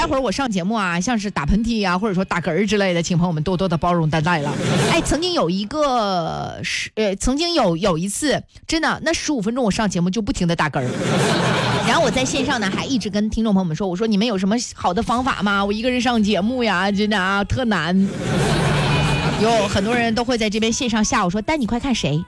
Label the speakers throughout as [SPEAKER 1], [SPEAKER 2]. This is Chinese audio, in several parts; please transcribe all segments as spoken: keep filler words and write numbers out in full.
[SPEAKER 1] 待会儿我上节目啊，像是打喷嚏啊，或者说打嗝儿之类的，请朋友们多多的包容担待了。哎，曾经有一个是呃，曾经有有一次，真的那十五分钟我上节目就不停的打嗝儿，然后我在线上呢还一直跟听众朋友们说，我说你们有什么好的方法吗？我一个人上节目呀，真的啊特难。有很多人都会在这边线上吓我说，丹你快看谁。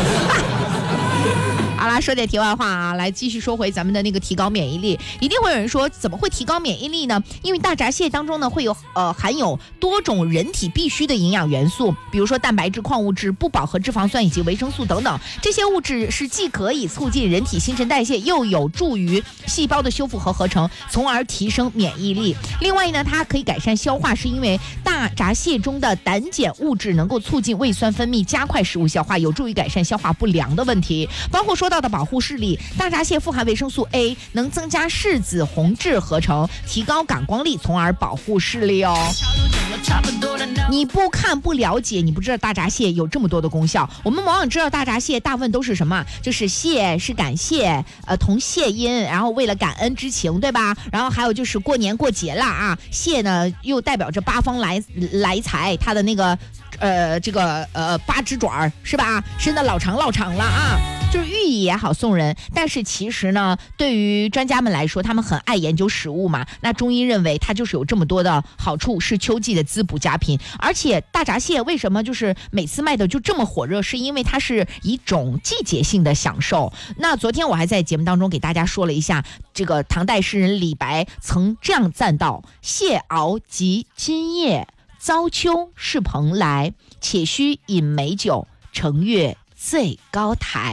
[SPEAKER 1] 好啦，说点题外话啊，来继续说回咱们的那个提高免疫力。一定会有人说，怎么会提高免疫力呢？因为大闸蟹当中呢会有呃含有多种人体必需的营养元素，比如说蛋白质、矿物质、不饱和脂肪酸以及维生素等等。这些物质是既可以促进人体新陈代谢，又有助于细胞的修复和合成，从而提升免疫力。另外呢，它可以改善消化，是因为大闸蟹中的胆碱物质能够促进胃酸分泌，加快食物消化，有助于改善消化不良的问题。包括说到的保护视力，大闸蟹富含维生素 A， 能增加视紫红质合成，提高感光力，从而保护视力哦。你不看不了解，你不知道大闸蟹有这么多的功效。我们往往知道大闸蟹大部分都是什么，就是谢是感谢，呃，同谢音，然后为了感恩之情，对吧？然后还有就是过年过节了啊，蟹呢又代表着八方来来财，它的那个呃这个呃八只爪是吧，伸得老长老长了啊。就是寓意也好送人，但是其实呢，对于专家们来说，他们很爱研究食物嘛。那中医认为它就是有这么多的好处，是秋季的滋补佳品。而且大闸蟹为什么就是每次卖的就这么火热，是因为它是一种季节性的享受。那昨天我还在节目当中给大家说了一下，这个唐代诗人李白曾这样赞道：蟹熬及今夜，遭秋是蓬莱，且须饮美酒，乘月最高台。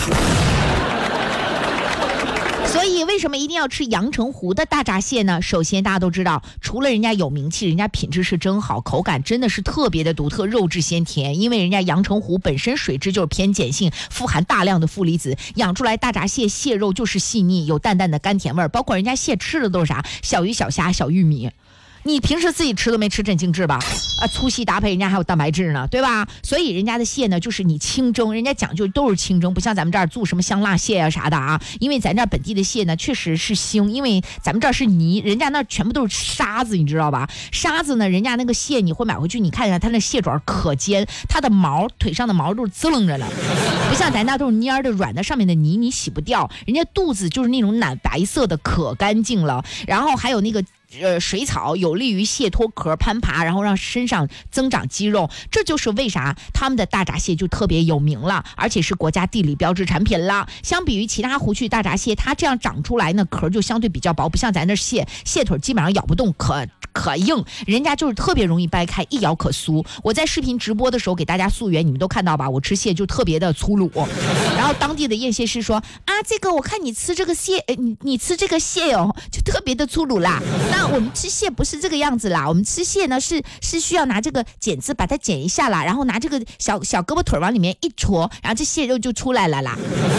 [SPEAKER 1] 所以为什么一定要吃阳澄湖的大闸蟹呢？首先大家都知道，除了人家有名气，人家品质是真好，口感真的是特别的独特，肉质鲜甜。因为人家阳澄湖本身水质就是偏碱性，富含大量的负离子，养出来大闸蟹蟹肉就是细腻，有淡淡的甘甜味儿。包括人家蟹吃的都是啥？小鱼、小虾、小玉米。你平时自己吃都没吃真精致吧？啊，粗细搭配，人家还有蛋白质呢，对吧？所以人家的蟹呢，就是你清蒸，人家讲究都是清蒸，不像咱们这儿做什么香辣蟹啊啥的啊。因为咱这儿本地的蟹呢，确实是腥，因为咱们这儿是泥，人家那全部都是沙子，你知道吧？沙子呢，人家那个蟹你会买回去，你看一下它那蟹爪可尖，它的毛腿上的毛都是滋楞着了，不像咱那都是蔫的软的，上面的泥你洗不掉。人家肚子就是那种奶白色的，可干净了。然后还有那个。呃，水草有利于蟹脱壳攀爬，然后让身上增长肌肉，这就是为啥他们的大闸蟹就特别有名了，而且是国家地理标志产品了。相比于其他湖区大闸蟹，它这样长出来呢，壳就相对比较薄，不像咱这蟹，蟹腿基本上咬不动，可可硬，人家就是特别容易掰开，一咬可酥。我在视频直播的时候给大家溯源，你们都看到吧？我吃蟹就特别的粗鲁，然后当地的验蟹师说啊，这个我看你吃这个蟹，呃、你你吃这个蟹哦，就特别的粗鲁啦。那我们吃蟹不是这个样子啦，我们吃蟹呢是是需要拿这个剪子把它剪一下啦，然后拿这个小小胳膊腿往里面一戳，然后这蟹肉就出来了啦。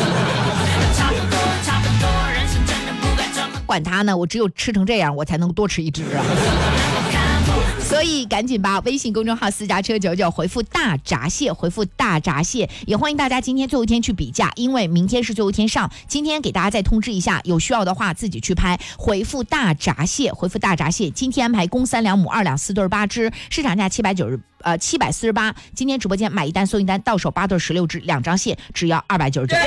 [SPEAKER 1] 管它呢，我只有吃成这样，我才能多吃一只啊。所以赶紧吧，微信公众号私家车九九回复大闸蟹，回复大闸蟹，也欢迎大家今天最后一天去比价，因为明天是最后一天上。今天给大家再通知一下，有需要的话自己去拍，回复大闸蟹，回复大闸蟹。今天安排公三两母二两四对八只，市场价七百九十呃七百四十八。今天直播间买一单送一单，到手八对十六只，两张蟹只要二百九十九。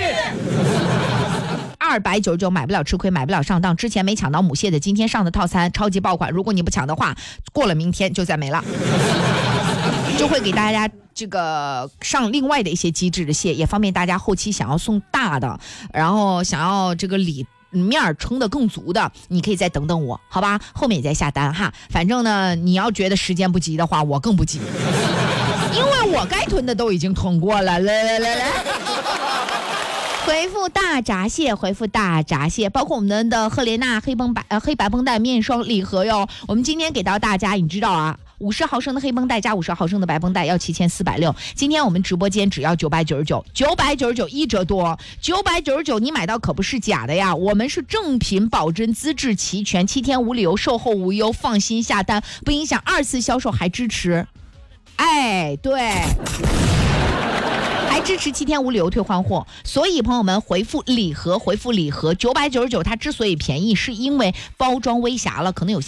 [SPEAKER 1] 二百九十九买不了吃亏，买不了上当。之前没抢到母蟹的，今天上的套餐超级爆款，如果你不抢的话，过了明天就再没了，就会给大家这个上另外的一些机制的蟹，也方便大家后期想要送大的，然后想要这个里面撑得更足的，你可以再等等我，好吧？后面也再下单哈。反正呢，你要觉得时间不急的话，我更不急，因为我该囤的都已经囤过了。来来来来。回复大闸蟹，回复大闸蟹，包括我们的赫莲娜黑绷白呃黑白绷带面霜礼盒哟。我们今天给到大家，你知道啊，五十毫升的黑绷带加五十毫升的白绷带要七千四百六。今天我们直播间只要九百九十九，九百九十九一折多，九百九十九你买到可不是假的呀。我们是正品保真，资质齐全，七天无理由，售后无忧，放心下单，不影响二次销售，还支持。哎，对。还支持七天无理由退换货，所以朋友们回复礼盒，回复礼盒九百九十九，它之所以便宜，是因为包装微瑕了，可能有些。